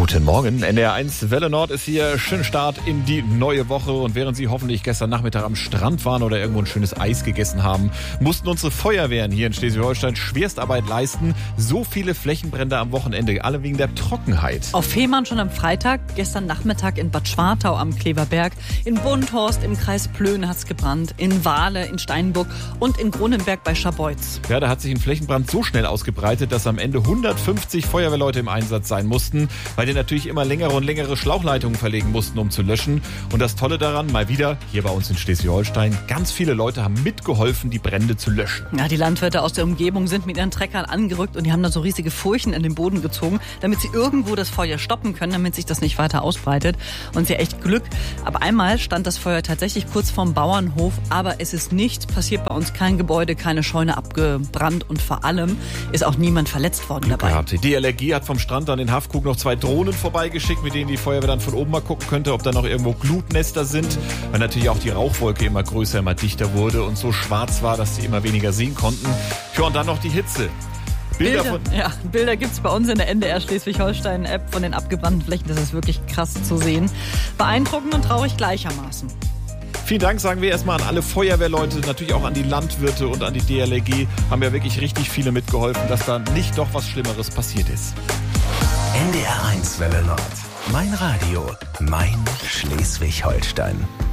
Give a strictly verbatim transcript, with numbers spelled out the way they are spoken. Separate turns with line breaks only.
Guten Morgen, N D R eins Welle Nord ist hier. Schönen Start in die neue Woche. Und während Sie hoffentlich gestern Nachmittag am Strand waren oder irgendwo ein schönes Eis gegessen haben, mussten unsere Feuerwehren hier in Schleswig-Holstein Schwerstarbeit leisten. So viele Flächenbrände am Wochenende, alle wegen der Trockenheit.
Auf Fehmarn schon am Freitag, gestern Nachmittag in Bad Schwartau am Kleverberg, in Bundhorst im Kreis Plön hat's gebrannt, in Wahle, in Steinburg und in Grunenberg bei Scharbeutz.
Ja, da hat sich ein Flächenbrand so schnell ausgebreitet, dass am Ende hundertfünfzig Feuerwehrleute im Einsatz sein mussten, weil die natürlich immer längere und längere Schlauchleitungen verlegen mussten, um zu löschen. Und das Tolle daran, mal wieder, hier bei uns in Schleswig-Holstein, ganz viele Leute haben mitgeholfen, die Brände zu löschen.
Ja, die Landwirte aus der Umgebung sind mit ihren Treckern angerückt und die haben dann so riesige Furchen in den Boden gezogen, damit sie irgendwo das Feuer stoppen können, damit sich das nicht weiter ausbreitet. Und sie echt Glück. Aber einmal stand das Feuer tatsächlich kurz vorm Bauernhof, aber es ist nichts passiert bei uns, kein Gebäude, keine Scheune abgebrannt und vor allem ist auch niemand verletzt worden
Glück
dabei.
Gehabt. Die D L R G hat vom Strand an den Haffkrug noch zwei Drohnen vorbeigeschickt, mit denen die Feuerwehr dann von oben mal gucken könnte, ob da noch irgendwo Glutnester sind, weil natürlich auch die Rauchwolke immer größer, immer dichter wurde und so schwarz war, dass sie immer weniger sehen konnten. Ja, und dann noch die Hitze. Bilder,
Bilder,
von
ja, Bilder gibt's bei uns in der N D R Schleswig-Holstein-App von den abgebrannten Flächen. Das ist wirklich krass zu sehen. Beeindruckend und traurig gleichermaßen.
Vielen Dank, sagen wir erstmal an alle Feuerwehrleute, natürlich auch an die Landwirte und an die D L R G. Haben ja wirklich richtig viele mitgeholfen, dass da nicht doch was Schlimmeres passiert ist.
N D R eins Welle Nord. Mein Radio, mein Schleswig-Holstein.